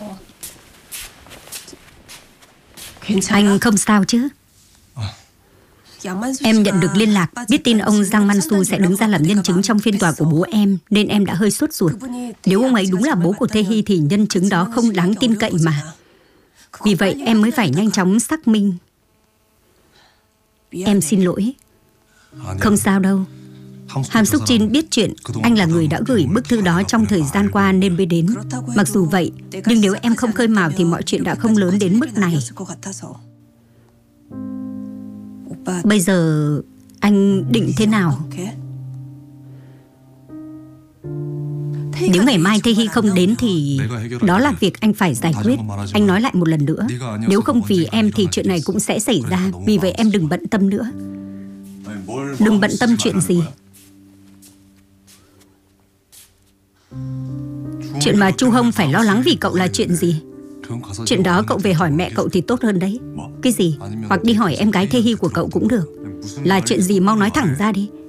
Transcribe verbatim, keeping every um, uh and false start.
Anh không sao chứ? Em nhận được liên lạc, biết tin ông Giang Man-su sẽ đứng ra làm nhân chứng trong phiên tòa của bố em, nên em đã hơi sốt ruột. Nếu ông ấy đúng là bố của Tae-hee thì nhân chứng đó không đáng tin cậy mà. Vì vậy em mới phải nhanh chóng xác minh. Em xin lỗi. Không sao đâu. Ham Suk-jin biết chuyện anh là người đã gửi bức thư đó trong thời gian qua nên mới đến. Mặc dù vậy, nhưng nếu em không khơi mào thì mọi chuyện đã không lớn đến mức này. Bây giờ anh định thế nào? Nếu ngày mai Tae-hee không đến thì đó là việc anh phải giải quyết. Anh nói lại một lần nữa, nếu không vì em thì chuyện này cũng sẽ xảy ra. Vì vậy em đừng bận tâm nữa. Đừng bận tâm chuyện gì? Chuyện mà Chu Hông phải lo lắng vì cậu là chuyện gì? Chuyện đó cậu về hỏi mẹ cậu thì tốt hơn đấy. Cái gì? Hoặc đi hỏi em gái Tae-hee của cậu cũng được. Là chuyện gì mau nói thẳng ra đi.